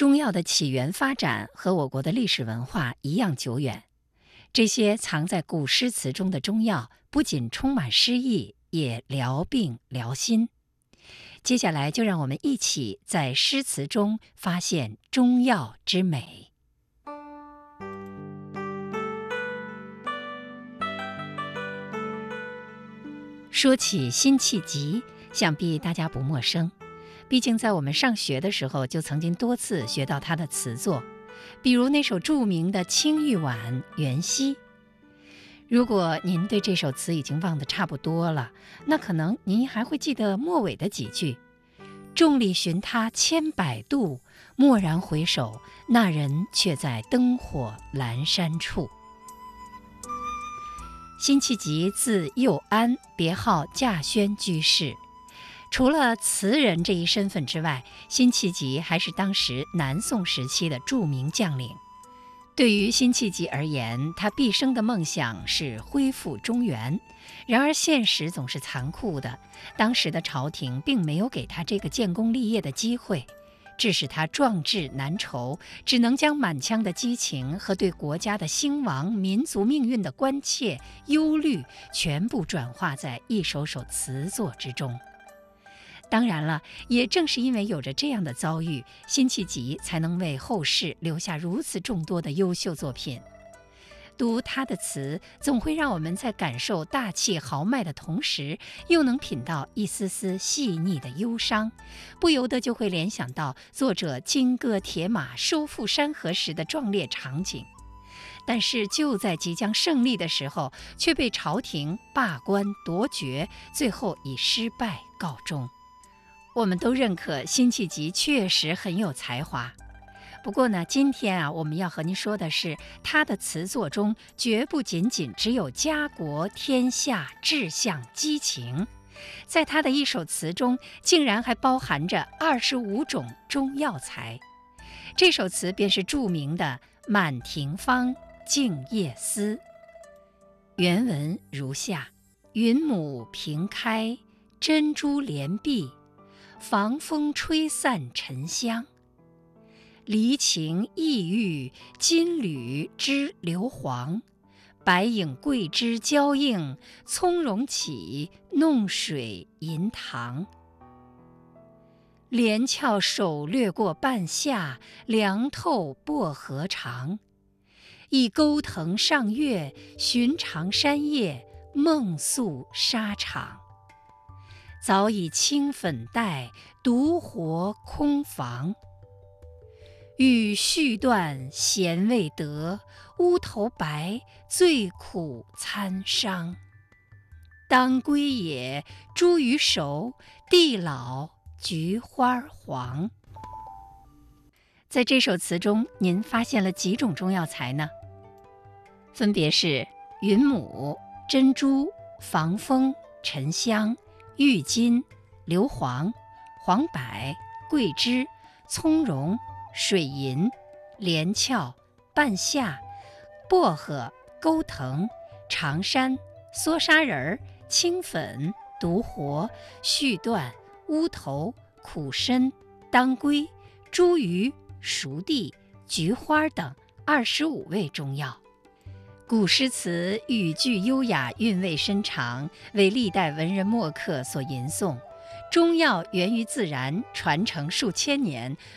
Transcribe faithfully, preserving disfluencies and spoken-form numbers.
中药的起源发展和我国的历史文化一样久远。这些藏在古诗词中的中药，不仅充满诗意，也疗病疗心。接下来就让我们一起在诗词中发现中药之美。说起辛弃疾，想必大家不陌生，毕竟在我们上学的时候就曾经多次学到他的词作，比如那首著名的《青玉碗·元夕》。如果您对这首词已经忘得差不多了，那可能您还会记得末尾的几句：众里寻他千百度，蓦然回首，那人却在灯火阑珊处。辛弃疾字幼安，别号稼轩居士。除了词人这一身份之外，辛弃疾还是当时南宋时期的著名将领。对于辛弃疾而言，他毕生的梦想是恢复中原。然而现实总是残酷的，当时的朝廷并没有给他这个建功立业的机会，致使他壮志难酬，只能将满腔的激情和对国家的兴亡、民族命运的关切、忧虑，全部转化在一首首词作之中。当然了，也正是因为有着这样的遭遇，辛弃疾才能为后世留下如此众多的优秀作品。读他的词，总会让我们在感受大气豪迈的同时，又能品到一丝丝细腻的忧伤，不由得就会联想到作者金戈铁马收复山河时的壮烈场景。但是就在即将胜利的时候，却被朝廷罢官夺爵，最后以失败告终。我们都认可辛弃疾确实很有才华，不过呢，今天啊，我们要和您说的是，他的词作中绝不仅仅只有家国天下志向激情，在他的一首词中，竟然还包含着二十五种中药材。这首词便是著名的《满庭芳·静夜思》。原文如下：云母屏开，珍珠帘闭，防风吹散沉香。离情意郁，金缕织硫磺，白影桂枝交映，葱茏起，弄水银塘。连翘手掠过半夏，凉透薄荷长。一钩藤上月，寻常山叶，梦宿沙场。早已青粉黛，独活空房。欲续断闲未得，乌头白，最苦参商。当归也，茱萸熟，地老菊花黄。在这首词中，您发现了几种中药材呢？分别是云母、珍珠、防风、沉香、郁金、硫磺、黄柏、桂枝、葱茏、水银、连翘、半夏、薄荷、钩藤、长山、梭沙仁、青粉、独活、续断、乌头、苦参、当归、茱萸、熟地、菊花等二十五味中药。古诗词语句优雅，韵味深长，为历代文人墨客所吟诵。中药源于自然，传承数千年，